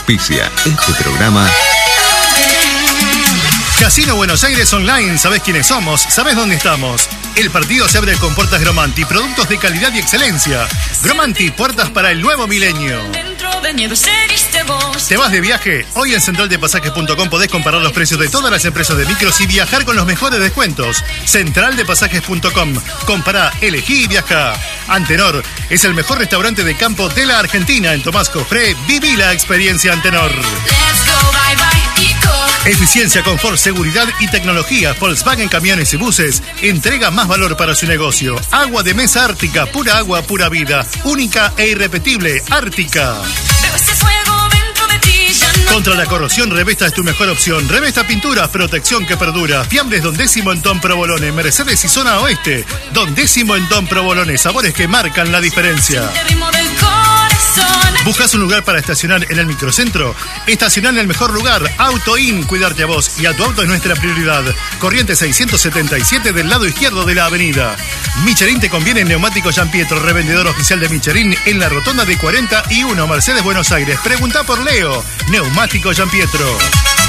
Auspicia este programa. Casino Buenos Aires Online, ¿sabés quiénes somos? ¿Sabés dónde estamos? El partido se abre con Puertas Gromanti, productos de calidad y excelencia. Gromanti, puertas para el nuevo milenio. ¿Te vas de viaje? Hoy en centraldepasajes.com podés comparar los precios de todas las empresas de micros y viajar con los mejores descuentos. Centraldepasajes.com. Compará, elegí y viajá. Antenor es el mejor restaurante de campo de la Argentina. En Tomás Cofré, viví la experiencia Antenor. Eficiencia, confort, seguridad y tecnología. Volkswagen Camiones y Buses entrega más valor para su negocio. Agua de mesa Ártica, pura agua, pura vida. Única e irrepetible, Ártica. Contra la corrosión, Revesta es tu mejor opción. Revesta Pinturas, protección que perdura. Fiambres Don Décimo en Don Provolone. Mercedes y Zona Oeste. Don Décimo en Don Provolone. Sabores que marcan la diferencia. ¿Buscas un lugar para estacionar en el microcentro? Estacionar en el mejor lugar. AutoIn, cuidarte a vos y a tu auto es nuestra prioridad. Corrientes 677 del lado izquierdo de la avenida. Michelin te conviene en Neumático Gianpietro, revendedor oficial de Michelin en la rotonda de 41 Mercedes Buenos Aires. Pregunta por Leo. Neumático Gianpietro.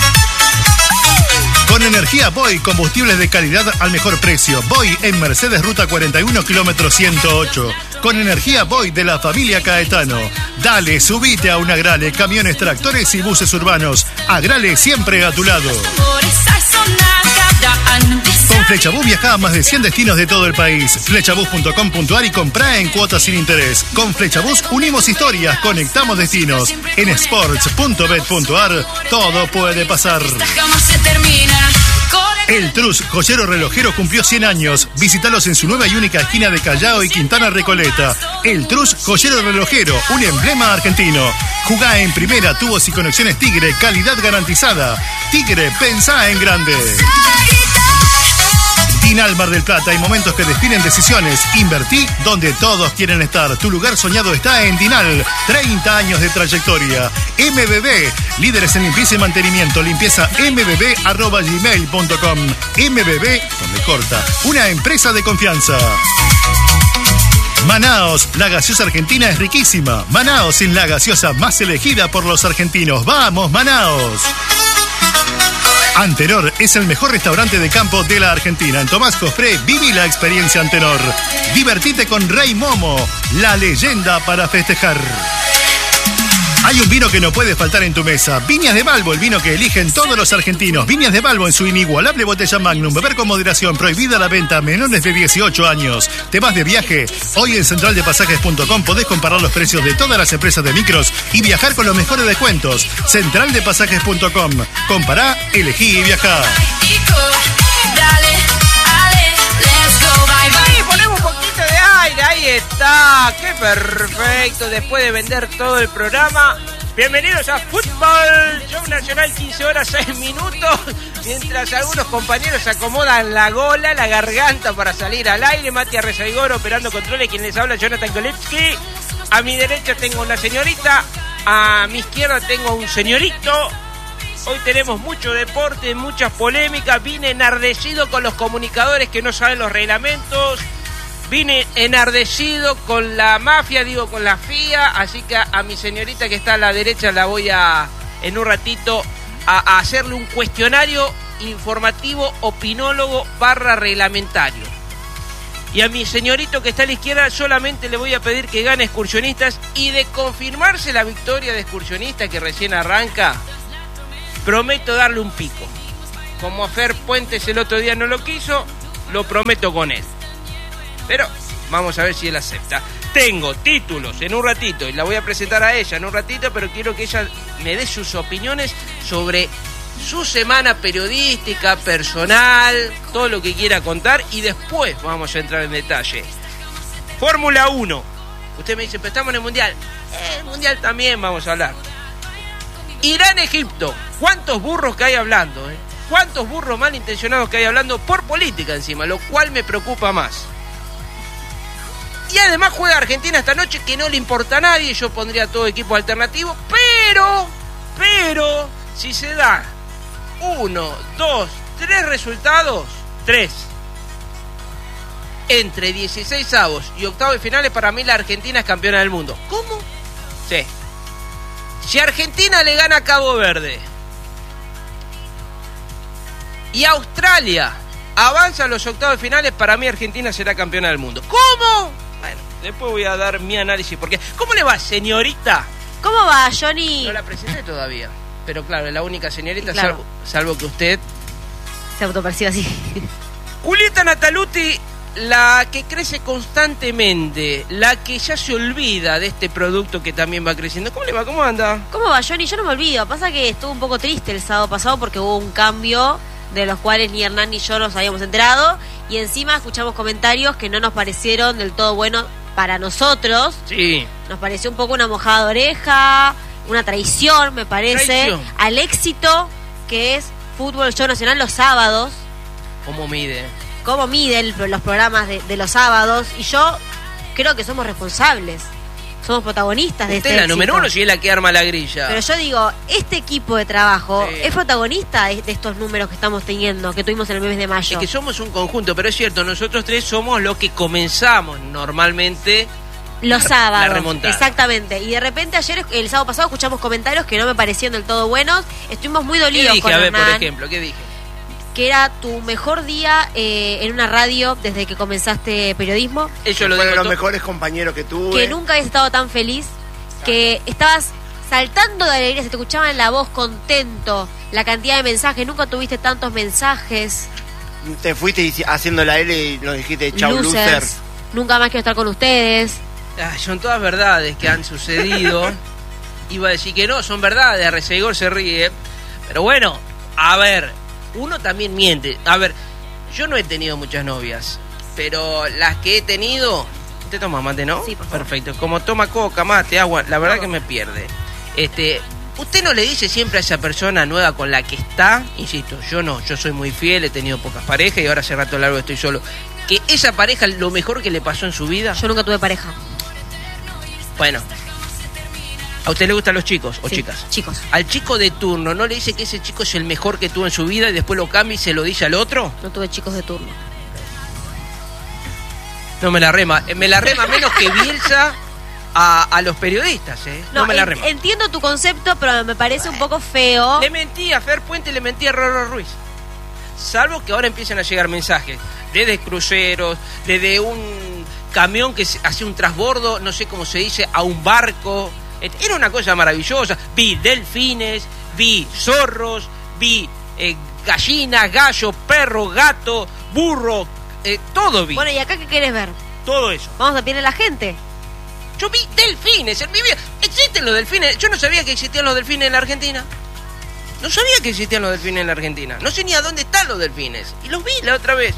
Con energía Boy, combustibles de calidad al mejor precio. Boy en Mercedes Ruta 41, kilómetro 108. Con energía Boy de la familia Caetano. Dale, subite a un Agrale, camiones, tractores y buses urbanos. Agrale siempre a tu lado. Con Flechabús viajá a más de 100 destinos de todo el país. Flechabús.com.ar y comprá en cuotas sin interés. Con Flechabús unimos historias, conectamos destinos. En sports.bet.ar todo puede pasar. El Trus, joyero relojero, cumplió 100 años. Visítalos en su nueva y única esquina de Callao y Quintana Recoleta. El Trus, joyero relojero, un emblema argentino. Jugá en primera, tubos y conexiones Tigre, calidad garantizada. Tigre, pensá en grande. Dinal Mar del Plata, hay momentos que definen decisiones. Invertí donde todos quieren estar. Tu lugar soñado está en Dinal. 30 años de trayectoria. MBB, líderes en limpieza y mantenimiento. Limpieza mbb@gmail.com. MBB, donde corta. Una empresa de confianza. Manaos, la gaseosa argentina es riquísima. Manaos es la gaseosa más elegida por los argentinos. ¡Vamos, Manaos! Antenor es el mejor restaurante de campo de la Argentina. En Tomás Cofré, viví la experiencia Antenor. Divertite con Rey Momo, la leyenda para festejar. Hay un vino que no puede faltar en tu mesa. Viñas de Balbo, el vino que eligen todos los argentinos. Viñas de Balbo en su inigualable botella Magnum. Beber con moderación. Prohibida la venta a menores de 18 años. ¿Te vas de viaje? Hoy en centraldepasajes.com podés comparar los precios de todas las empresas de micros y viajar con los mejores descuentos. Centraldepasajes.com. Compará, elegí y viajá. Ponemos un poquito de aire, ahí está, qué perfecto, después de vender todo el programa. Bienvenidos a Fútbol, Show Nacional, 15 horas 6 minutos, mientras algunos compañeros acomodan la gola, la garganta para salir al aire. Mati Arrezaigor operando controles, quien les habla, Jonathan Kolevsky. A mi derecha tengo una señorita, a mi izquierda tengo un señorito. Hoy tenemos mucho deporte, muchas polémicas. Vine enardecido con los comunicadores que no saben los reglamentos. Vine enardecido con la mafia, con la FIA. Así que a mi señorita que está a la derecha la voy en un ratito, a hacerle un cuestionario informativo, opinólogo / reglamentario. Y a mi señorito que está a la izquierda solamente le voy a pedir que gane Excursionistas. Y de confirmarse la victoria de Excursionistas, que recién arranca, prometo darle un pico. Como a Fer Puentes el otro día no lo quiso, lo prometo con él. Pero vamos a ver si él acepta. Tengo títulos en un ratito y la voy a presentar a ella en un ratito, pero quiero que ella me dé sus opiniones sobre su semana periodística, personal, todo lo que quiera contar, y después vamos a entrar en detalle. Fórmula 1. Usted me dice, pero estamos en el Mundial. El Mundial también vamos a hablar. Irán-Egipto. ¿Cuántos burros que hay hablando? ¿Cuántos burros malintencionados que hay hablando por política encima? Lo cual me preocupa más. Y además juega Argentina esta noche, que no le importa a nadie. Yo pondría todo equipo alternativo. Pero, si se da 1, 2, 3 resultados, 3. Entre 16avos y octavos de finales, para mí la Argentina es campeona del mundo. ¿Cómo? Sí. Si Argentina le gana a Cabo Verde y Australia avanza a los octavos de finales, para mí Argentina será campeona del mundo. ¿Cómo? Bueno, después voy a dar mi análisis. Porque, ¿cómo le va, señorita? ¿Cómo va, Johnny? No la presenté todavía. Pero claro, es la única señorita, claro, salvo que usted... se autopercibe así. Julieta Nataluti, la que crece constantemente, la que ya se olvida de este producto que también va creciendo. ¿Cómo le va? ¿Cómo anda? ¿Cómo va, Johnny? Yo no me olvido. Pasa que estuvo un poco triste el sábado pasado porque hubo un cambio de los cuales ni Hernán ni yo nos habíamos enterado. Y encima escuchamos comentarios que no nos parecieron del todo buenos para nosotros. Sí. Nos pareció un poco una mojada de oreja, una traición, me parece, Traición. al éxito que es Fútbol Show Nacional los sábados. ¿Cómo mide? Cómo miden los programas de los sábados. Y yo creo que somos responsables. Somos protagonistas de Usted este es la éxito. número uno, si es la que arma la grilla. Pero yo digo, este equipo de trabajo Sí. es protagonista de estos números que estamos teniendo, que tuvimos en el mes de mayo. Es que somos un conjunto, pero es cierto, nosotros tres somos los que comenzamos normalmente Los sábados. la remontada. Exactamente. Y de repente ayer, el sábado pasado, escuchamos comentarios que no me parecieron del todo buenos. Estuvimos muy ¿Qué dolidos dije? con A ver, por Hernán, ejemplo, ¿qué dije? que era tu mejor día en una radio desde que comenzaste periodismo. Eso lo Fue de digo los todo. mejores compañeros que tuve. Que nunca habías estado tan feliz, que estabas saltando de alegría, se te escuchaba en la voz contento, la cantidad de mensajes, nunca tuviste tantos mensajes. Te fuiste haciendo la L y nos dijiste chau losers. Nunca más quiero estar con ustedes. Son todas verdades que han sucedido. Iba a decir que no, son verdades. Arrecegor se ríe. Pero bueno, a ver, uno también miente. A ver, yo no he tenido muchas novias, pero las que he tenido... ¿Usted toma mate, no? Sí, por favor. Perfecto. Como toma coca, mate, agua, la verdad Todo. que me pierde. ¿Usted no le dice siempre a esa persona nueva con la que está? Insisto, yo no, yo soy muy fiel, he tenido pocas parejas y ahora hace rato largo estoy solo. Que esa pareja lo mejor que le pasó en su vida... Yo nunca tuve pareja. Bueno, ¿a usted le gustan los chicos o Sí, chicas? chicos. Al chico de turno, ¿no le dice que ese chico es el mejor que tuvo en su vida y después lo cambia y se lo dice al otro? No tuve chicos de turno. No me la rema. Me la rema menos que Bielsa a los periodistas, ¿eh? No me la rema. Entiendo tu concepto, pero me parece un poco feo. Le mentí a Fer Puente, le mentí a Rorro Ruiz. Salvo que ahora empiezan a llegar mensajes desde cruceros, desde un camión que hace un transbordo, no sé cómo se dice, a un barco. Era una cosa maravillosa. Vi delfines, vi zorros, vi gallinas, gallos, perros, gato, burro, todo vi. Bueno, ¿y acá qué querés ver? Todo eso. Vamos a pedirle a la gente. Yo vi delfines en mi vida. ¿Existen los delfines? Yo no sabía que existían los delfines en la Argentina. No sabía que existían los delfines en la Argentina. No sé ni a dónde están los delfines. Y los vi la otra vez.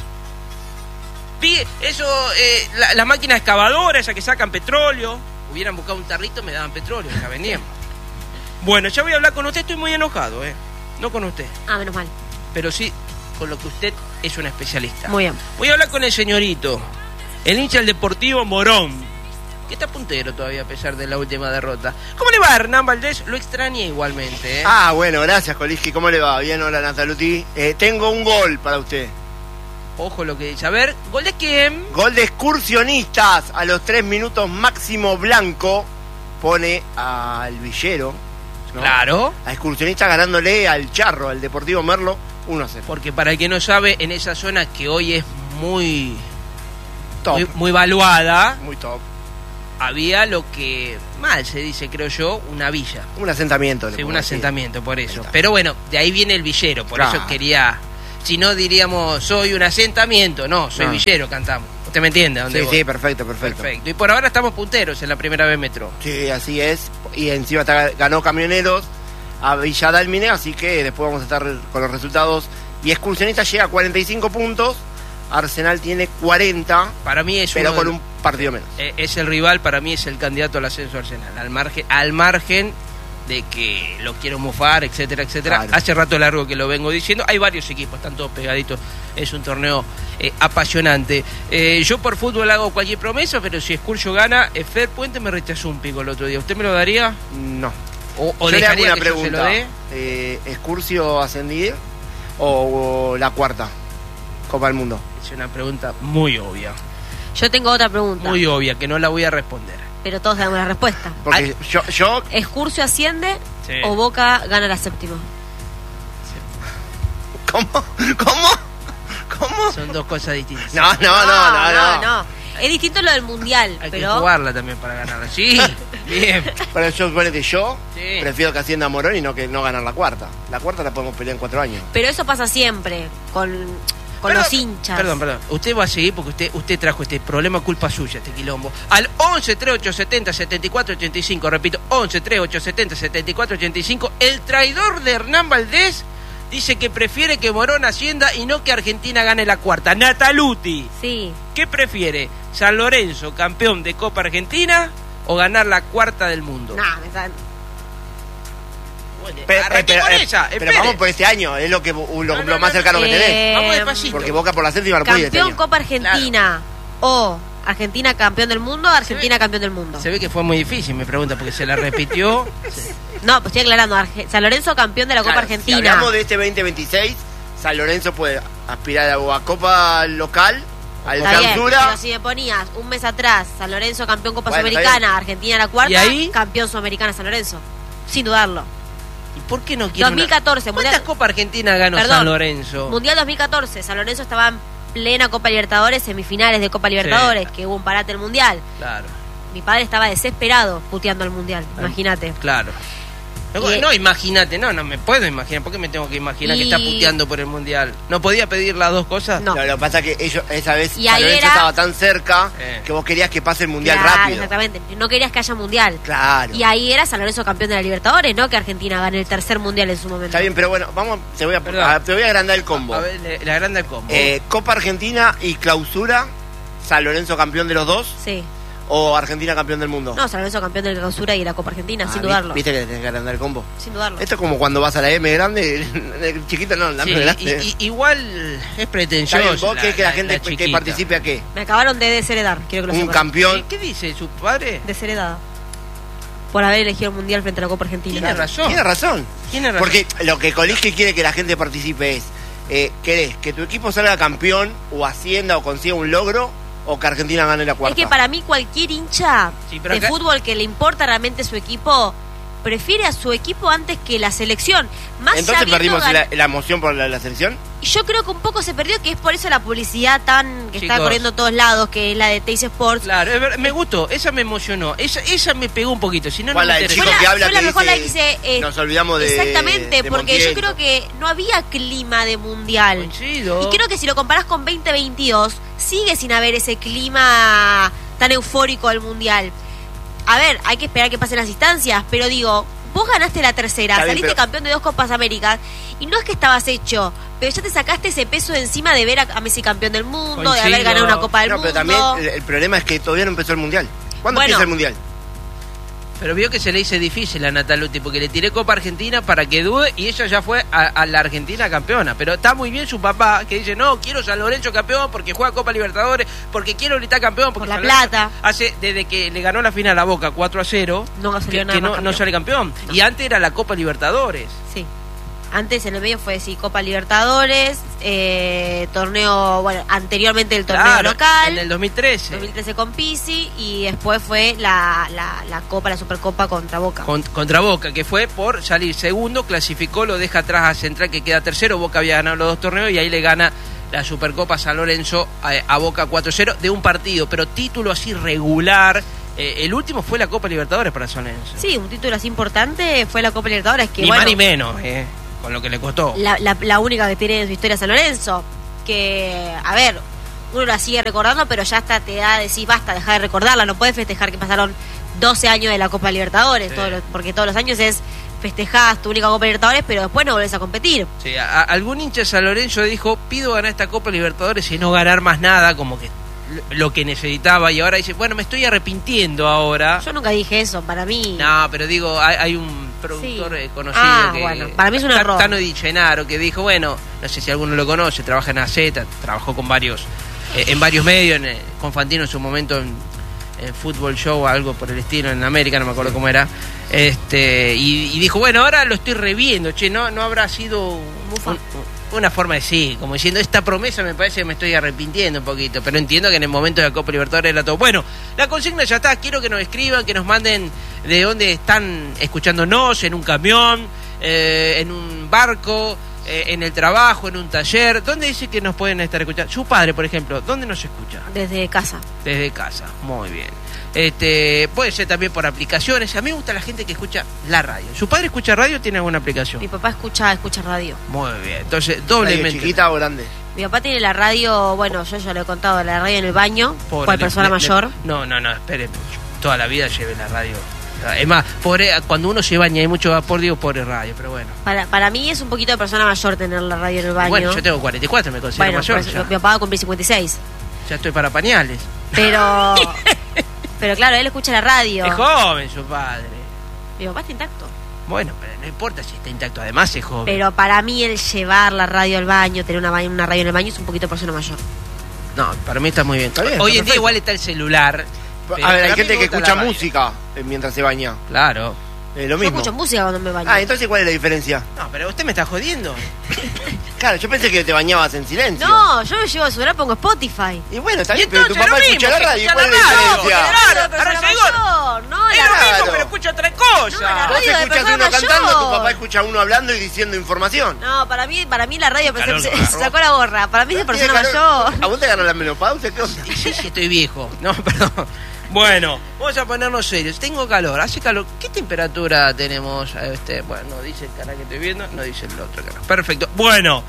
Vi eso, las máquinas excavadoras, esas que sacan petróleo. Hubieran buscado un tarrito, me daban petróleo, ya venían. Bueno, ya voy a hablar con usted, estoy muy enojado, no con usted. Ah, menos mal. Pero sí con lo que usted es una especialista. Muy bien. Voy a hablar con el señorito, el hincha del Deportivo Morón, que está puntero todavía a pesar de la última derrota. ¿Cómo le va, Hernán Valdés? Lo extrañé igualmente, Ah, bueno, gracias, Coliski. ¿Cómo le va? Bien, hola, Nataluti. Tengo un gol para usted. Ojo lo que dice. A ver, ¿gol de quién? Gol de Excursionistas. A los 3 minutos Máximo Blanco pone al Villero, ¿no? Claro. A Excursionistas ganándole al Charro, al Deportivo Merlo, 1-0. Porque para el que no sabe, en esa zona que hoy es muy Top. muy valuada, Muy top. había lo que mal se dice, creo yo, una villa. Un asentamiento. le Sí, un podemos decir. asentamiento, por Ahí eso. está. Pero bueno, de ahí viene el villero, por Claro. eso quería... Si no diríamos, soy un asentamiento, no, soy No. villero, cantamos. ¿Usted me entiende? ¿A dónde Sí, voy? sí, perfecto, perfecto. Perfecto. Y por ahora estamos punteros en la primera vez Metro. Sí, así es. Y encima ganó Camioneros a Villa Dálmine, así que después vamos a estar con los resultados. Y Excursionistas llega a 45 puntos, Arsenal tiene 40, Para mí es pero uno con de- un partido menos. es el rival, para mí es el candidato al ascenso Arsenal. Al margen de que lo quiero mufar, etcétera, etcétera. Claro. Hace rato largo que lo vengo diciendo. Hay varios equipos, están todos pegaditos. Es un torneo apasionante. Yo por fútbol hago cualquier promesa, pero si Excursio gana, Fer Puente me rechazó un pico el otro día. ¿Usted me lo daría? No. ¿O Yo le hago dejaría una que yo se lo pregunta. dé? ¿Excursio ascendido o la cuarta Copa del Mundo? Es una pregunta muy obvia. Yo tengo otra pregunta. Muy obvia, que no la voy a responder. pero todos damos la respuesta. Porque yo Excursio asciende Sí. o Boca gana la séptima. ¿Cómo? Son dos cosas distintas. No. Es distinto lo del mundial, Hay que pero jugarla también para ganarla. Sí, bien. Pero yo suponete, yo Sí. prefiero que ascienda Morón y no ganar la cuarta. La cuarta la podemos pelear en 4 años. pero eso pasa siempre con los hinchas. Perdón. Usted va a seguir porque usted trajo este problema, culpa suya, este quilombo. Al 11 3870 7485, repito, 11 3870 7485, el traidor de Hernán Valdés dice que prefiere que Morón ascienda y no que Argentina gane la cuarta. Nataluti, Sí. ¿qué prefiere? ¿San Lorenzo, campeón de Copa Argentina, o ganar la cuarta del mundo? Nah, me están... Arranqué con esa, pero espere. vamos por este año, es lo No, más cercano que tenés. Vamos despacito. Porque Boca por la séptima no puede este Campeón año. Copa Argentina o Argentina campeón del mundo, Argentina campeón del mundo. Se ve que fue muy difícil, me pregunta, porque se la repitió. No, pues estoy aclarando. San Lorenzo campeón de la Copa Claro, Si Argentina. hablamos de este 2026, San Lorenzo puede aspirar a Copa local, al Está bien, clausura. pero si me ponías un mes atrás San Lorenzo campeón Copa Bueno, está Sudamericana, Argentina la cuarta, ¿Y ahí? campeón Sudamericana San Lorenzo. Sin dudarlo. ¿Y por qué no quiere 2014, ¿Cuántas Mundial- Copa Argentina ganó Perdón, San Lorenzo? Mundial 2014, San Lorenzo estaba en plena Copa Libertadores, semifinales de Copa Libertadores, que hubo un parate del Mundial. Claro, Mi padre estaba desesperado puteando el Mundial, imagínate. claro. No, imagínate, no me puedo imaginar. ¿Por qué me tengo que imaginar que Y- está puteando por el Mundial? ¿No podía pedir las dos cosas? No. Lo que pasa es que ellos, esa vez Y San ahí Lorenzo era- estaba tan cerca Eh. que vos querías que pase el mundial Claro, rápido. exactamente. No querías que haya Mundial. Claro. Y ahí era San Lorenzo campeón de la Libertadores, ¿no? Que Argentina gane el tercer Mundial en su momento. Está bien, pero bueno, te voy a Perdón. agrandar el combo. A ver, le agranda el combo. Copa Argentina y clausura, San Lorenzo campeón de los dos, Sí. o Argentina campeón del mundo. No, San Lorenzo campeón de la clausura y la Copa Argentina, sin Ah, dudarlo. Viste que tenés que agrandar el combo. Sin dudarlo. Esto es como cuando vas a la M grande, el chiquito no, la Sí, M grande. igual es Está pretencioso. bien, vos querés que la gente que chiquita. participe a qué? Me acabaron de desheredar, quiero que lo Un sepas. campeón. ¿Qué dice su padre? Desheredada. Por haber elegido el Mundial frente a la Copa Argentina. Tiene razón. Tiene razón. Tiene razón. Porque lo que Colisque quiere que la gente participe es, ¿querés que tu equipo salga campeón o ascienda o consiga un logro o que Argentina gane la cuarta? Es que para mí cualquier hincha Sí, pero de acá- fútbol que le importa realmente su equipo, prefiere a su equipo antes que la selección. Más Entonces ya viendo perdimos la emoción por la selección. Yo creo que un poco se perdió, que es por eso la publicidad tan que está Chicos. corriendo a todos lados, que es la de Teis Sports. Claro, me gustó, esa me emocionó, esa me pegó un poquito, si no, no ¿Cuál me la del interesa. chico Fue que la- habla fue la que mejor la dice, que dice, nos olvidamos de exactamente, de porque yo Montiel"? creo que no había clima de mundial. Coincido. Y creo que si lo comparás con 2022, sigue sin haber ese clima tan eufórico del mundial. A ver, hay que esperar que pasen las instancias, pero digo, vos ganaste la tercera, Está bien, saliste pero- campeón de 2 Copas Américas, y no es que estabas hecho, pero ya te sacaste ese peso de encima de ver a Messi campeón del mundo, de haber Coincido. ganado una Copa del No, Mundo. pero también el problema es que todavía no empezó el mundial. ¿Cuándo Bueno. empieza el mundial? Pero vio que se le hizo difícil a Nataluti porque le tiré Copa Argentina para que dude y ella ya fue a la Argentina campeona. Pero está muy bien su papá que dice, no, quiero San Lorenzo campeón porque juega Copa Libertadores, porque quiero gritar campeón. Porque Por la San Lorenzo plata. hace, desde que le ganó la final a Boca 4-0, No salió que nada más no campeón. sale campeón. No. Y antes era la Copa Libertadores. Sí. Antes en el medio fue Copa Libertadores, torneo, bueno, anteriormente el torneo Claro, local, en el 2013. 2013 con Pizzi, y después fue la Copa, la Supercopa contra Boca. Contra Boca, que fue por salir segundo, clasificó, lo deja atrás a Central que queda tercero. Boca había ganado los 2 torneos y ahí le gana la Supercopa San Lorenzo a Boca 4-0 de un partido, pero título así regular. El último fue la Copa Libertadores para San Lorenzo. Sí, un título así importante fue la Copa Libertadores, que Ni bueno, más ni menos, con lo que le costó. la única que tiene en su historia San Lorenzo, que, a ver, uno la sigue recordando, pero ya hasta te da a decir, basta, deja de recordarla, no puedes festejar que pasaron 12 años de la Copa Libertadores, Sí. porque todos los años es festejás tu única Copa Libertadores, pero después no volvés a competir. Sí, algún hincha de San Lorenzo dijo, pido ganar esta Copa Libertadores y no ganar más nada, como que lo que necesitaba, y ahora dice, bueno, me estoy arrepintiendo ahora. Yo nunca dije eso, para mí. No, pero digo, hay un productor Sí. conocido que... Bueno, para mí es un error. Tano Di Gennaro, que dijo, bueno, no sé si alguno lo conoce, trabaja en AZ, trabajó con varios, en varios medios, con Fantino en su momento en Fútbol Show, algo por el estilo, en América, no me acuerdo cómo era, y dijo, bueno, ahora lo estoy reviendo, che, no habrá sido... una forma de sí, como diciendo, esta promesa me parece que me estoy arrepintiendo un poquito, pero entiendo que en el momento de la Copa Libertadores era todo. Bueno, la consigna ya está, quiero que nos escriban, que nos manden de dónde están escuchándonos, en un camión, en un barco, en el trabajo, en un taller. ¿Dónde dice que nos pueden estar escuchando? Su padre, por ejemplo, ¿dónde nos escucha? Desde casa. Desde casa, muy bien. Puede ser también por aplicaciones. A mí me gusta la gente que escucha la radio. ¿Su padre escucha radio o tiene alguna aplicación? Mi papá escucha radio. Muy bien, entonces doblemente. ¿Radio chiquita o grande? Mi papá tiene la radio, bueno, yo ya lo he contado, la radio en el baño, cual persona mayor. No, espere mucho. Toda la vida lleve la radio. Es más, cuando uno se baña hay mucho vapor, digo pobre radio, pero bueno. Para mí es un poquito de persona mayor tener la radio en el baño. Bueno, yo tengo 44, me considero mayor. Pues, mi papá va a cumplir 56. Ya estoy para pañales. Pero claro, él escucha la radio. Es joven su padre. Mi papá está intacto. Bueno, pero no importa si está intacto, además es joven. Pero para mí el llevar la radio al baño, tener una radio en el baño es un poquito de persona mayor. No, para mí está muy bien. Está bien, hoy está en día igual está el celular. A ver, hay gente que escucha música mientras se baña. Claro. Lo Yo mismo. escucho música cuando me baño. Entonces ¿cuál es la diferencia? No, pero usted me está jodiendo. Claro, yo pensé que te bañabas en silencio. No, yo me llevo a celular, pongo Spotify. Y bueno, está Y bien, pero tu entonces papá lo escucha mismo, la radio. escucha ¿Cuál es la la radio, diferencia? claro. Persona ahora llegó. mayor, no, Es la lo mismo, Claro. pero escucha otra cosa. No, la Vos radio de escuchas persona uno cantando, mayor. tu papá escucha uno hablando y diciendo información. No, para mí la radio Calor, se calor. sacó la gorra. Para mí es de persona ¿Tiene calor? mayor. ¿A vos te agarró la menopausia? ¿Qué onda? Sí, estoy viejo. No, perdón. Bueno, vamos a ponernos serios. Tengo calor, hace calor. ¿Qué temperatura tenemos? Bueno, no dice el canal que estoy viendo, no dice el otro canal. Perfecto. Bueno,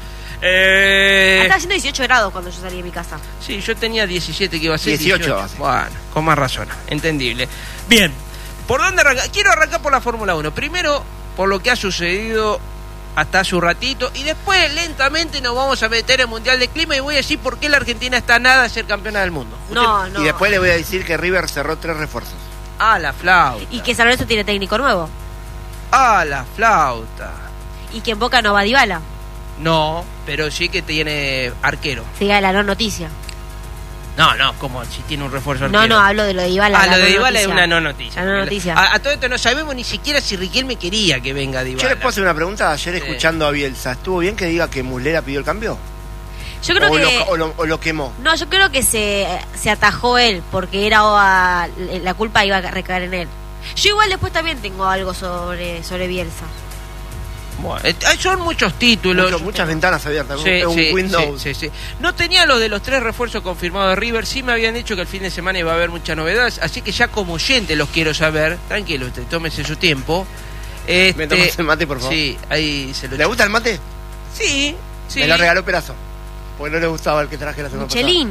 Estaba haciendo 18 grados cuando yo salí de mi casa. sí, yo tenía 17 que iba a ser 18. 18. Bueno, con más razón, entendible. Bien, ¿por dónde arrancar? Quiero arrancar por la Fórmula 1. Primero, por lo que ha sucedido hasta hace un ratito, y después lentamente nos vamos a meter en el Mundial de Clima y voy a decir por qué la Argentina está a nada de ser campeona del mundo. No. Y después le voy a decir que River cerró 3 refuerzos. Ah, la flauta. Y que San Lorenzo tiene técnico nuevo. Ah, la flauta. Y que en Boca no va Dybala. No, pero sí que tiene arquero. Siga la no noticia. No, como si tiene un refuerzo No, arquero. hablo de lo de Dybala. Ah, la lo de no Dybala es noticia. una no noticia. La no noticia. A todo esto no sabemos ni siquiera si Riquelme quería que venga Dybala. Yo les puedo hacer una pregunta. Ayer Sí. escuchando a Bielsa, ¿estuvo bien que diga que Muslera pidió el cambio? Yo creo que... O lo quemó. No, yo creo que se atajó él, porque era la culpa iba a recaer en él. Yo igual después también tengo algo sobre Bielsa. Bueno, son muchos títulos. Muchas ventanas abiertas. Sí, un Windows. sí. No tenía lo de los 3 refuerzos confirmados de River. Sí me habían dicho que el fin de semana iba a haber muchas novedades. Así que ya como oyente los quiero saber. Tranquilo, tómese su tiempo. ¿Me tomas el mate, por favor? Sí, ahí se lo... ¿Le gusta el mate? Sí. Me lo regaló Perazo. Porque no le gustaba el que traje la semana Michelin.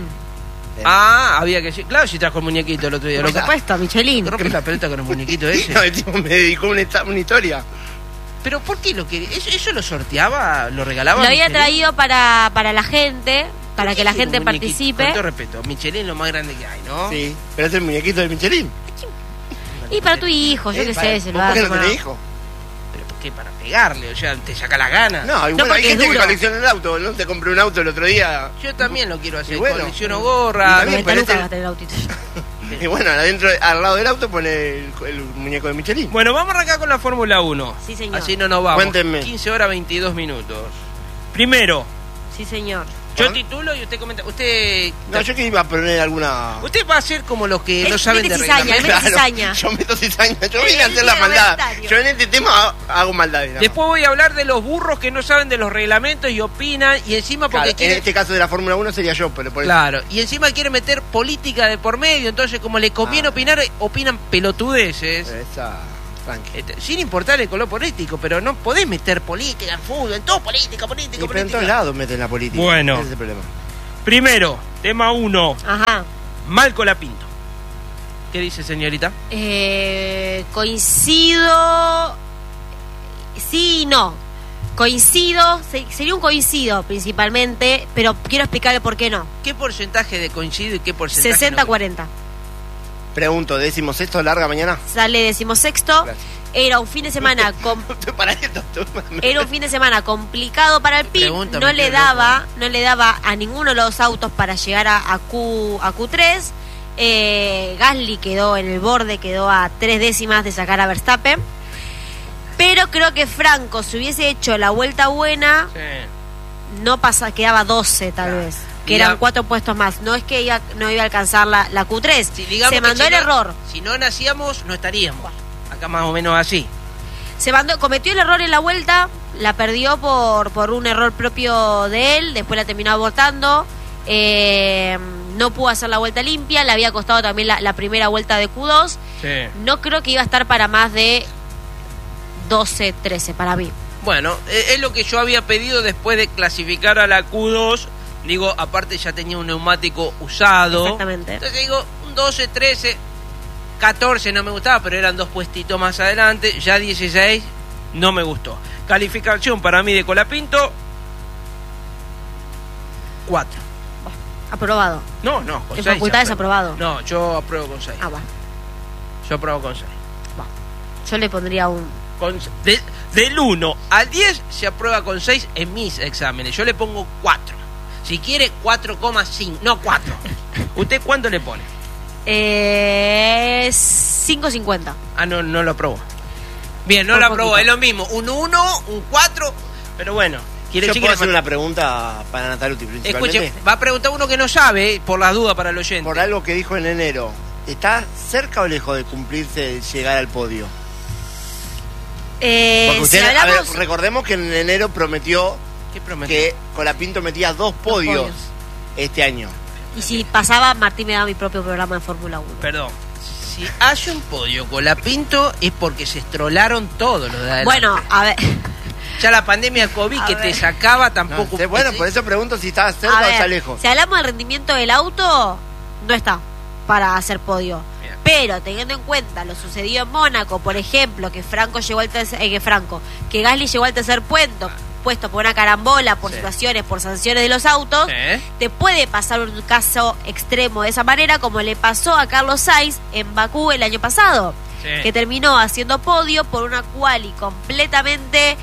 Ah, había que... Claro, si trajo el muñequito el otro día. Por supuesto, Michelin. ¿Rompe la pelota con el muñequito ese? No, el tipo me dedicó una historia. ¿Pero por qué lo quería? ¿Eso lo sorteaba? ¿Lo regalaba? Lo había Michelin? traído para la gente, para que la gente Un muñequito, participe. Con todo respeto, Michelin es lo más grande que hay, ¿no? Sí, pero es el muñequito de Michelin. Y para tu hijo, yo qué sé, se lo ¿Por va a qué no tomar. tenés hijo? ¿Pero por qué? Para pegarle, o sea, te saca la gana. No, y No, bueno, hay porque gente es que duro. colecciona el auto. No te compré un auto el otro día. Yo también lo quiero hacer, Y bueno, colecciono y gorra. también 90 lucas parece- va a tener el autito. Y bueno, adentro, al lado del auto pone el muñeco de Michelin. Bueno, vamos a arrancar con la Fórmula 1. Sí, señor. Así no nos vamos. Cuéntenme. 15 horas 22 minutos. Primero, Sí, señor. yo ¿Ah? titulo y usted comenta. Usted No, yo que iba a poner alguna... usted va a ser como los que no saben de mete cizaña, reglamento. mete cizaña. yo meto cizaña. Yo El vine a hacer la maldad. comentario. Yo en este tema hago maldades. nada más. Después voy a hablar de los burros que no saben de los reglamentos y opinan y encima porque Claro, en quieren... este caso de la Fórmula 1 sería yo, pero por eso... Claro, y encima quieren meter política de por medio, entonces como le conviene opinar, opinan pelotudeces. Esa... Tranqui. Sin importar el color político, pero no podés meter política en fútbol, en todo política, Y pero en política. todos lados meten la política. Bueno. Ese es el problema. Primero, tema 1, Ajá. Malco Lapinto. ¿Qué dice, señorita? Coincido. Sí y no. Coincido, sería un coincido principalmente, pero quiero explicarle por qué no. ¿Qué porcentaje de coincido y qué porcentaje 60-40. Pregunto, ¿decimos esto larga mañana? Sale 16º. Gracias. Era un fin de semana Para esto. era un fin de semana complicado para el PIB. Pregúntame, No le qué daba a ninguno de los autos para llegar a Q3. Gasly quedó en el borde, quedó a 3 décimas de sacar a Verstappen. Pero creo que Franco, si hubiese hecho la vuelta buena, Sí. no quedaba 12 tal vez, que eran 4 puestos más. No es que no iba a alcanzar la Q3. Se mandó el error. Si no nacíamos, no estaríamos. Acá más o menos así. Cometió el error en la vuelta, la perdió por un error propio de él, después la terminó abortando. No pudo hacer la vuelta limpia, le había costado también la primera vuelta de Q2. Sí. No creo que iba a estar para más de 12, 13 para mí. Bueno, es lo que yo había pedido después de clasificar a la Q2. Digo, aparte ya tenía un neumático usado. Exactamente. Entonces digo, un 12, 13, 14 no me gustaba, pero eran 2 puestitos más adelante. Ya 16 no me gustó. Calificación para mí de Colapinto, 4. Aprobado. No, con En 6. facultades aprobado. No, yo apruebo con 6. Bueno. Yo apruebo con 6. Yo le pondría un... Del 1 al 10 se aprueba con 6 en mis exámenes. Yo le pongo 4. Si quiere 4,5. No, 4. ¿Usted cuánto le pone? 5.50. Ah, no lo aprobó. Bien, no lo aprobó. Es lo mismo. Un 1, un 4. Pero bueno. Yo puedo hacer una pregunta para Nataluti principalmente. Escuche, va a preguntar uno que no sabe, por las dudas para el oyente. Por algo que dijo en enero. ¿Está cerca o lejos de cumplirse llegar al podio? Porque usted, recordemos que en enero prometió que Colapinto metía 2 podios este año. Y si pasaba, Martín me daba mi propio programa de Fórmula 1. Perdón. Si hay un podio Colapinto es porque se estrolaron todos los de adelante. Bueno, a ver... Ya la pandemia COVID que te sacaba tampoco... No, bueno, por eso pregunto si está cerca o está lejos. Si hablamos del rendimiento del auto, no está para hacer podio. Bien. Pero teniendo en cuenta lo sucedido en Mónaco, por ejemplo, que que Gasly llegó al tercer puesto por una carambola, por situaciones, por sanciones de los autos, te puede pasar un caso extremo de esa manera, como le pasó a Carlos Sainz en Bakú el año pasado. Que terminó haciendo podio por una quali completamente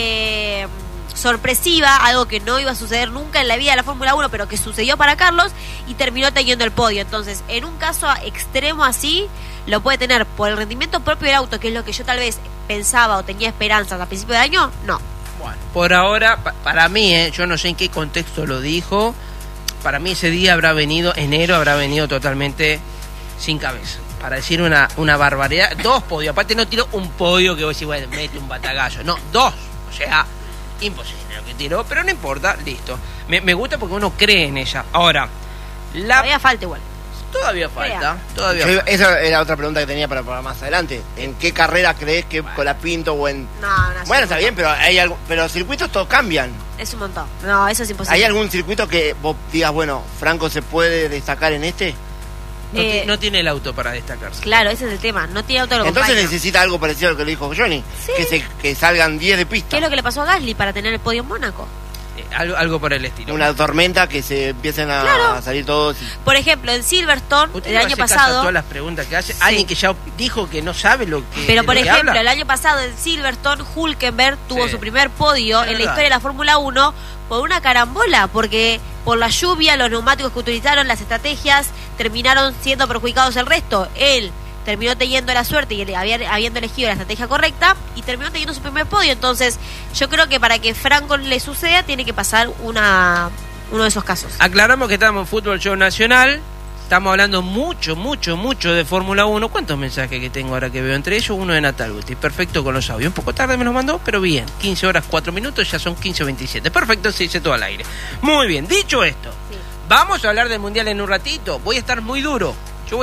sorpresiva, algo que no iba a suceder nunca en la vida de la Fórmula 1, pero que sucedió para Carlos y terminó teniendo el podio. Entonces, en un caso extremo así, lo puede tener por el rendimiento propio del auto, que es lo que yo tal vez pensaba o tenía esperanzas a principio de año, no. Bueno, por ahora, para mí, yo no sé en qué contexto lo dijo, para mí ese día enero habrá venido totalmente sin cabeza. Para decir una barbaridad. 2 podios. Aparte no tiró un podio que vos decís, bueno, mete un batagallo. No, 2. O sea, imposible lo que tiró. Pero no importa, listo. Me gusta porque uno cree en ella. Ahora, todavía falta igual. Todavía falta. Esa era otra pregunta que tenía para más adelante. ¿En qué carrera crees que Colapinto o en...? No, bueno, está bien, pero pero los circuitos todos cambian. Es un montón. No, eso es imposible. ¿Hay algún circuito que vos digas, bueno, Franco se puede destacar en este? No tiene el auto para destacarse. Claro, ese es el tema. No tiene auto. Entonces necesita algo parecido a lo que le dijo Johnny. Sí. Que salgan 10 de pista. ¿Qué es lo que le pasó a Gasly para tener el podio en Mónaco? Algo por el estilo. Una tormenta que se empiecen a salir todos. Por ejemplo, en Silverstone, el año pasado... todas las preguntas que hace. Alguien que ya dijo que no sabe lo que... Pero por ejemplo, el año pasado en Silverstone, Hülkenberg tuvo su primer podio en la historia de la Fórmula 1 por una carambola, porque por la lluvia, los neumáticos que utilizaron, las estrategias, terminaron siendo perjudicados el resto. Él terminó teniendo la suerte y habiendo elegido la estrategia correcta y terminó teniendo su primer podio. Entonces yo creo que para que Franco le suceda tiene que pasar uno de esos casos. Aclaramos que estamos en Fútbol Show Nacional. Estamos hablando mucho de Fórmula 1. ¿Cuántos mensajes que tengo ahora que veo? Entre ellos uno de Nataluti. Perfecto con los audios. Un poco tarde me los mandó, pero bien. 15 horas 4 minutos, ya son 15:27. Perfecto, se dice todo al aire. Muy bien, dicho esto, vamos a hablar del Mundial en un ratito. Voy a estar muy duro.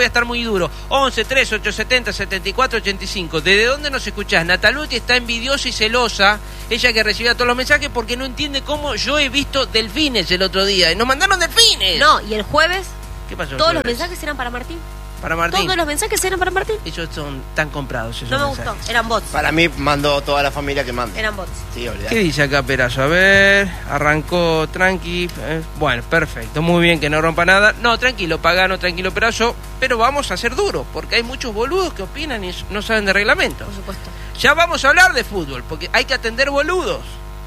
11 3 870 74 85. ¿Desde dónde nos escuchás? Nataluti está envidiosa y celosa. Ella que recibía todos los mensajes porque no entiende cómo yo he visto delfines el otro día. Y nos mandaron delfines. No, y el jueves... ¿Qué pasó? Todos los mensajes eran para Martín. Para Martín. Todos los mensajes eran para Martín. Ellos son tan comprados. Esos no me mensajes. gustó, eran bots. Para mí mandó toda la familia que manda. Eran bots. Sí, olvidate. ¿Qué dice acá Perazo? A ver, arrancó tranqui. Bueno, perfecto, muy bien que no rompa nada. No, tranquilo, Pagano, tranquilo Perazo. Pero vamos a ser duros, porque hay muchos boludos que opinan y no saben de reglamento. Por supuesto. Ya vamos a hablar de fútbol, porque hay que atender boludos.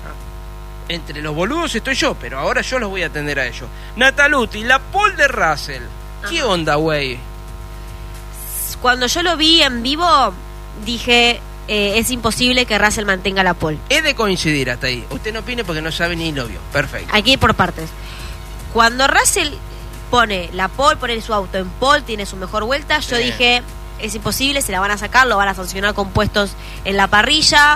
Entre los boludos estoy yo, pero ahora yo los voy a atender a ellos. Nataluti, la pole de Russell. ¿Qué onda, güey? Cuando yo lo vi en vivo, dije, es imposible que Russell mantenga la pole. Es de coincidir hasta ahí. Usted no opine porque no sabe ni lo vio. Perfecto. Hay que ir por partes. Cuando Russell pone la pole, pone su auto en pole, tiene su mejor vuelta, yo dije, es imposible, se la van a sacar, lo van a sancionar con puestos en la parrilla.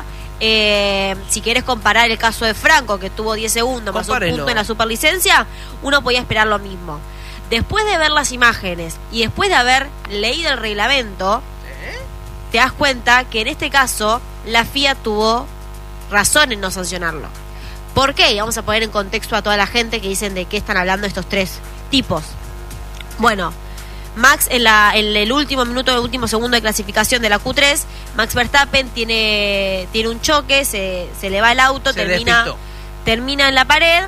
Si querés comparar el caso de Franco, que tuvo 10 segundos más un punto en la superlicencia, uno podía esperar lo mismo. Después de ver las imágenes y después de haber leído el reglamento, te das cuenta que en este caso la FIA tuvo razón en no sancionarlo. ¿Por qué? Y vamos a poner en contexto a toda la gente que dicen de qué están hablando estos tres tipos. Bueno, Max en el último minuto, el último segundo de clasificación de la Q3, Max Verstappen tiene un choque, se le va el auto, termina en la pared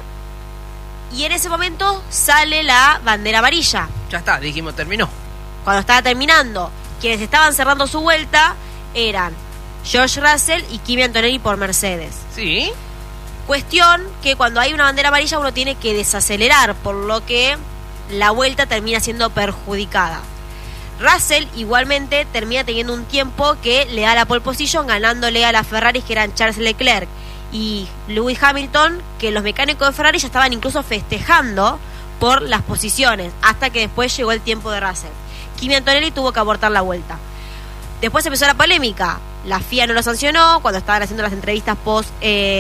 y en ese momento sale la bandera amarilla. Ya está, dijimos, terminó. Cuando estaba terminando, quienes estaban cerrando su vuelta eran George Russell y Kimi Antonelli por Mercedes. Sí. Cuestión que cuando hay una bandera amarilla uno tiene que desacelerar, por lo que la vuelta termina siendo perjudicada. Russell igualmente termina teniendo un tiempo que le da la pole position, ganándole a las Ferraris que eran Charles Leclerc y Lewis Hamilton, que los mecánicos de Ferrari ya estaban incluso festejando por las posiciones, hasta que después llegó el tiempo de Russell. Kimi Antonelli tuvo que abortar la vuelta. Después empezó la polémica. La FIA no lo sancionó. Cuando estaban haciendo las entrevistas post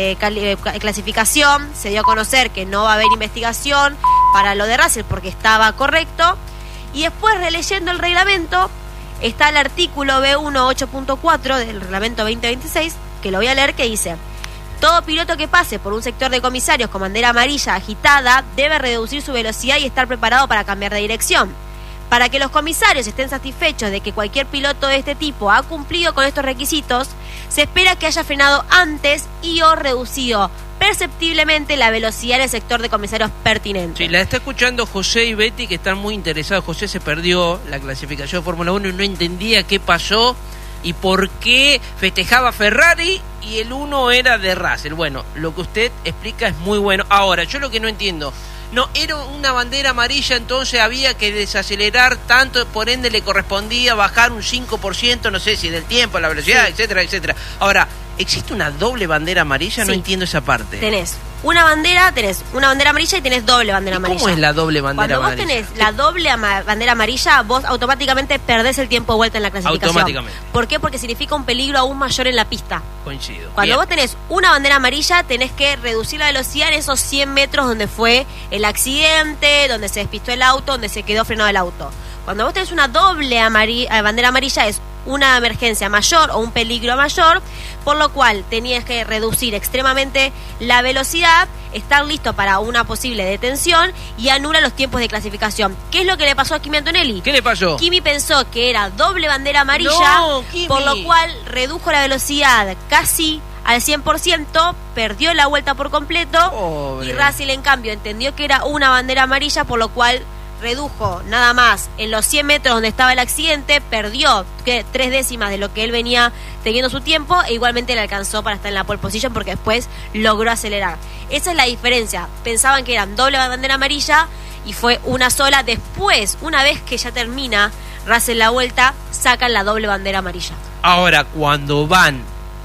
clasificación, se dio a conocer que no va a haber investigación para lo de Russell porque estaba correcto. Y después, releyendo el reglamento, está el artículo B1 8.4 del reglamento 2026, que lo voy a leer, que dice: todo piloto que pase por un sector de comisarios con bandera amarilla agitada debe reducir su velocidad y estar preparado para cambiar de dirección. Para que los comisarios estén satisfechos de que cualquier piloto de este tipo ha cumplido con estos requisitos, se espera que haya frenado antes y o reducido perceptiblemente la velocidad en el sector de comisarios pertinente. Sí, la está escuchando José y Betty, que están muy interesados. José se perdió la clasificación de Fórmula 1 y no entendía qué pasó y por qué festejaba Ferrari y el 1 era de Russell. Bueno, lo que usted explica es muy bueno. Ahora, yo lo que no entiendo... No, era una bandera amarilla, entonces había que desacelerar tanto, por ende le correspondía bajar un 5%, no sé si del tiempo, la velocidad, sí, etcétera, etcétera. Ahora, ¿existe una doble bandera amarilla? Sí. No entiendo esa parte. Tenés una bandera amarilla y tenés doble bandera amarilla. ¿Cómo es la doble bandera amarilla? Cuando vos tenés la doble bandera amarilla, vos automáticamente perdés el tiempo de vuelta en la clasificación. Automáticamente. ¿Por qué? Porque significa un peligro aún mayor en la pista. Coincido. Cuando vos tenés una bandera amarilla, tenés que reducir la velocidad en esos 100 metros donde fue el accidente, donde se despistó el auto, donde se quedó frenado el auto. Cuando vos tenés una doble bandera amarilla, es una emergencia mayor o un peligro mayor, por lo cual tenías que reducir extremadamente la velocidad, estar listo para una posible detención y anula los tiempos de clasificación. ¿Qué es lo que le pasó a Kimi Antonelli? ¿Qué le pasó? Kimi pensó que era doble bandera amarilla, por lo cual redujo la velocidad casi al 100%, perdió la vuelta por completo. Pobre. Y Russell, en cambio, entendió que era una bandera amarilla, por lo cual redujo nada más en los 100 metros donde estaba el accidente, perdió 3 décimas de lo que él venía teniendo su tiempo e igualmente le alcanzó para estar en la pole position porque después logró acelerar. Esa es la diferencia. Pensaban que eran doble bandera amarilla y fue una sola. Después, una vez que ya termina Russell la vuelta, sacan la doble bandera amarilla. Ahora, cuando van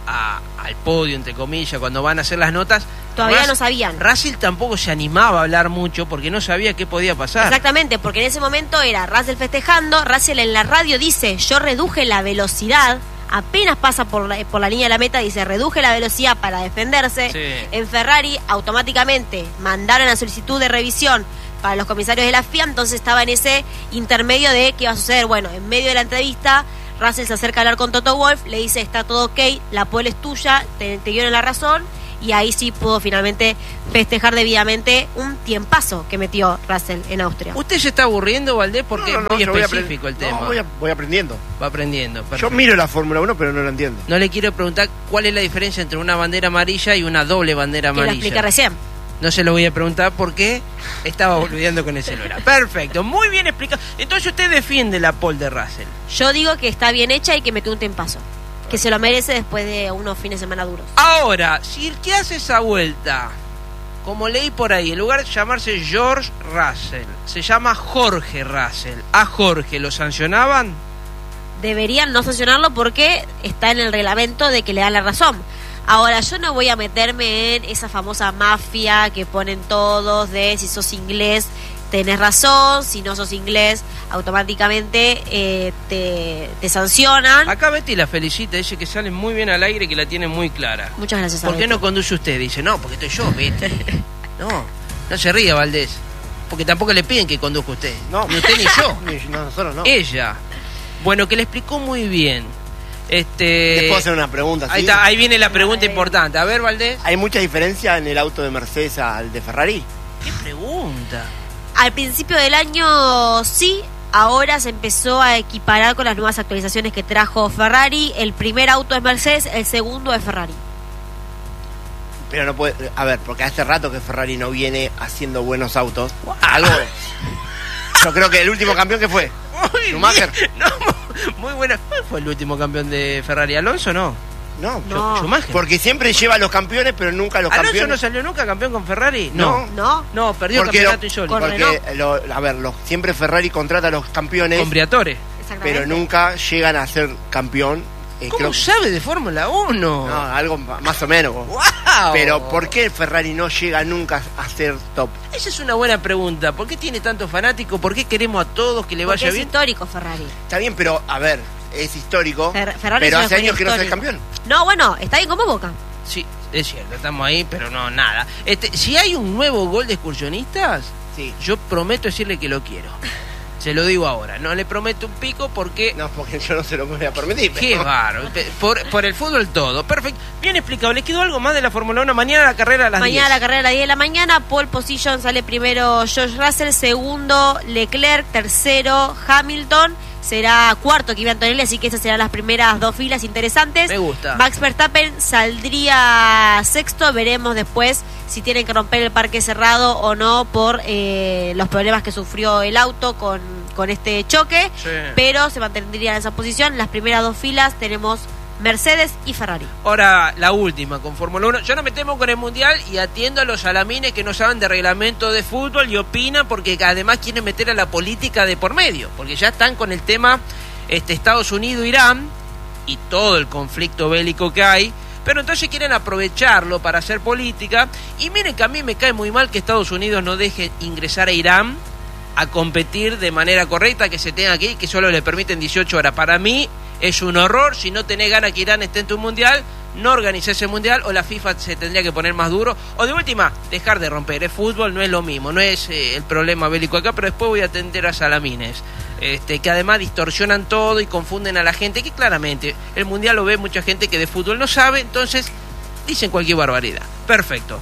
al podio, entre comillas, cuando van a hacer las notas, todavía no sabían. Russell tampoco se animaba a hablar mucho porque no sabía qué podía pasar. Exactamente, porque en ese momento era Russell festejando. Russell en la radio dice: yo reduje la velocidad, apenas pasa por la línea de la meta, dice: reduje la velocidad para defenderse. Sí. En Ferrari automáticamente mandaron la solicitud de revisión para los comisarios de la FIA, entonces estaba en ese intermedio de qué iba a suceder. Bueno, en medio de la entrevista, Russell se acerca a hablar con Toto Wolff, le dice: está todo ok, la pole es tuya, te dieron la razón. Y ahí sí pudo finalmente festejar debidamente un tiempazo que metió Russell en Austria. ¿Usted se está aburriendo, Valdés? Porque es muy específico el tema. No, voy aprendiendo. Va aprendiendo. Perfecto. Yo miro la Fórmula 1, pero no lo entiendo. No le quiero preguntar cuál es la diferencia entre una bandera amarilla y una doble bandera amarilla. Que lo expliqué recién. No se lo voy a preguntar porque estaba boludeando con el celular. Perfecto, muy bien explicado. Entonces usted defiende la pole de Russell. Yo digo que está bien hecha y que metió un tiempazo. Que se lo merece después de unos fines de semana duros. Ahora, si el que hace esa vuelta, como leí por ahí, en lugar de llamarse George Russell, se llama Jorge Russell, ¿a Jorge lo sancionaban? deberían no sancionarlo porque está en el reglamento de que le dan la razón. Ahora, yo no voy a meterme en esa famosa mafia que ponen todos de si sos inglés tenés razón, si no sos inglés automáticamente te sancionan. Acá Betty la felicita, dice que sale muy bien al aire y que la tiene muy clara. Muchas gracias. ¿Por qué no conduce usted? Dice, no, porque estoy yo, Betty. No se ría, Valdés, porque tampoco le piden que conduzca usted. No. Ni usted ni yo. No, nosotros no. Ella. Bueno, que le explicó muy bien. ¿Les puedo hacer una pregunta? Ahí ¿sí? está, ahí viene la pregunta importante. A ver, Valdés. ¿Hay mucha diferencia en el auto de Mercedes al de Ferrari? ¿Qué pregunta? Al principio del año sí, ahora se empezó a equiparar con las nuevas actualizaciones que trajo Ferrari. El primer auto es Mercedes, el segundo es Ferrari. Pero no puede... A ver, porque hace rato que Ferrari no viene haciendo buenos autos. Wow. Algo... Yo creo que el último campeón que fue Muy Schumacher. bien. No, muy bueno. ¿Cuál fue el último campeón de Ferrari? ¿Alonso no? No, Schumacher. porque siempre lleva a los campeones, pero nunca a los ¿Alonso campeones. no salió nunca campeón con Ferrari? No. ¿No? Perdió el campeonato insólito. Corre. Porque siempre Ferrari contrata a los campeones, Con Briatore. Exactamente. pero nunca llegan a ser campeón. ¿Cómo sabe de Fórmula 1? No, algo más o menos. ¡Wow! Pero ¿por qué Ferrari no llega nunca a ser top? Esa es una buena pregunta. ¿Por qué tiene tantos fanáticos? ¿Por qué queremos a todos que le Porque vaya es bien? histórico Ferrari. Está bien, pero a ver, es histórico. Ferrari pero es hace una años que no es histórica. campeón. No, bueno, está bien como Boca. Sí, es cierto, estamos ahí, pero no, nada. Si hay un nuevo gol de excursionistas, Sí. yo prometo decirle que lo quiero. Se lo digo ahora. No le prometo un pico porque... No, porque yo no se lo voy a permitir. Qué bárbaro. Por el fútbol todo. Perfecto. Bien explicado. ¿Les quedó algo más de la Fórmula 1? Mañana la carrera a las 10. Mañana la carrera a las 10 de la mañana. Pole position sale primero George Russell, segundo Leclerc, tercero Hamilton. Será cuarto Kimi Antonelli, así que esas serán las primeras dos filas interesantes. Me gusta. Max Verstappen saldría sexto. Veremos después si tienen que romper el parque cerrado o no por los problemas que sufrió el auto con este choque. Sí. Pero se mantendría en esa posición. Las primeras dos filas tenemos Mercedes y Ferrari. Ahora, la última con Fórmula 1. Yo no me temo con el Mundial y atiendo a los salamines que no saben de reglamento de fútbol y opinan porque además quieren meter a la política de por medio. Porque ya están con el tema Estados Unidos-Irán y todo el conflicto bélico que hay. Pero entonces quieren aprovecharlo para hacer política. Y miren que a mí me cae muy mal que Estados Unidos no deje ingresar a Irán a competir de manera correcta, que se tenga que ir, que solo le permiten 18 horas. Para mí es un horror. Si no tenés ganas que Irán esté en tu mundial, no organicés ese mundial, o la FIFA se tendría que poner más duro, o de última, dejar de romper. El fútbol no es lo mismo, no es el problema bélico acá, pero después voy a atender a salamines, que además distorsionan todo y confunden a la gente, que claramente el mundial lo ve mucha gente que de fútbol no sabe, entonces dicen cualquier barbaridad. Perfecto.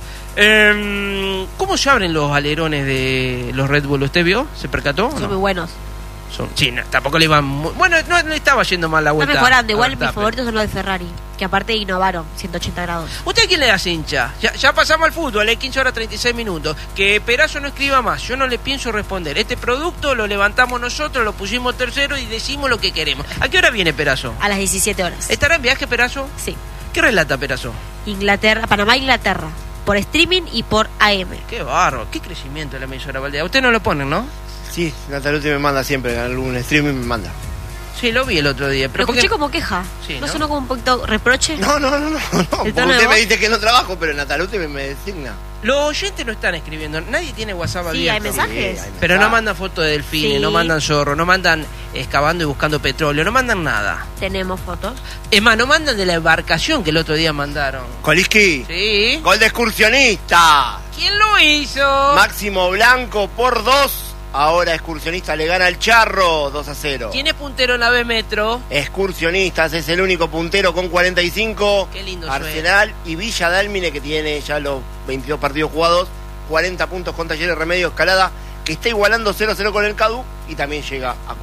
¿Cómo se abren los alerones de los Red Bull? ¿Usted vio? ¿Se percató? Son ¿No? muy buenos. Sí, no, tampoco le iban muy... Bueno, no le estaba yendo mal la vuelta. Están mejorando. a Igual mis Verstappen. favoritos son los de Ferrari, que aparte innovaron 180 grados. ¿Usted a quién le da hincha? Ya pasamos al fútbol, 15 horas 36 minutos. Que Perazo no escriba más, yo no le pienso responder. Este producto lo levantamos nosotros, lo pusimos tercero y decimos lo que queremos. ¿A qué hora viene Perazo? A las 17 horas. ¿Estará en viaje Perazo? Sí. ¿Qué relata Perazo? Inglaterra, Panamá, Inglaterra. Por streaming y por AM. Qué barro, qué crecimiento de la emisora Valdea. Usted no lo pone, ¿no? Sí, Nataluti me manda siempre, en algún streaming me manda. Sí, lo vi el otro día. Lo Pero escuché porque... como queja. Sí, ¿No ¿no? sonó como un poquito reproche? No, porque ¿El tono de usted me voz? dice que no trabajo, pero Nataluti me designa. Los oyentes no están escribiendo, nadie tiene WhatsApp Sí, hay abierto. mensajes. Sí, hay Pero no mensajes. mandan fotos de delfines, Sí. no mandan zorro, no mandan excavando y buscando petróleo, no mandan nada. Tenemos fotos. Es más, no mandan de la embarcación que el otro día mandaron. Coliski, Sí. gol de excursionista. ¿Quién lo hizo? Máximo Blanco por 2. Ahora Excursionista le gana al Charro 2-0. ¿Quién es puntero en la B Metro? Excursionistas es el único puntero con 45. Qué lindo Arsenal y Villa Dálmine, que tiene ya los 22 partidos jugados, 40 puntos con Talleres Remedio Escalada, que está igualando 0-0 con el Cadu y también llega a